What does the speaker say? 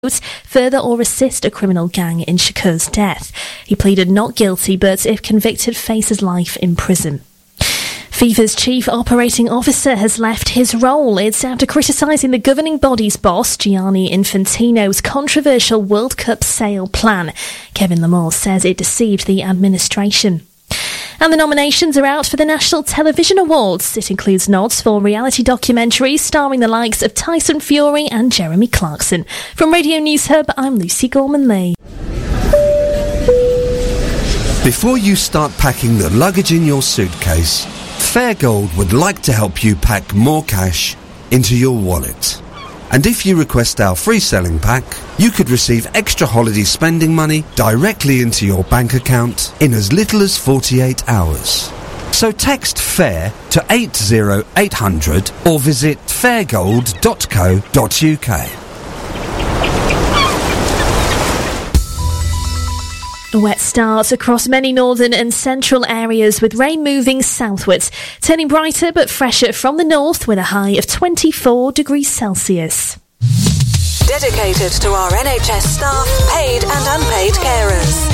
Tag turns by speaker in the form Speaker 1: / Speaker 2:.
Speaker 1: further or assist a criminal gang in Shakur's death. He pleaded not guilty, but if convicted, faces life in prison. FIFA's chief operating officer has left his role. It's after criticising the governing body's boss, Gianni Infantino's controversial World Cup sale plan. Kevin Lamore says it deceived the administration. And the nominations are out for the National Television Awards. It includes nods for reality documentaries starring the likes of Tyson Fury and Jeremy Clarkson. From Radio News Hub, I'm Lucy Gorman-Lee.
Speaker 2: Before you start packing the luggage in your suitcase, Fairgold would like to help you pack more cash into your wallet. And if you request our free selling pack, you could receive extra holiday spending money directly into your bank account in as little as 48 hours. So text FAIR to 80800 or visit fairgold.co.uk.
Speaker 1: A wet start across many northern and central areas with rain moving southwards, turning brighter but fresher from the north with a high of 24 degrees Celsius.
Speaker 3: Dedicated to our NHS staff, paid and unpaid carers.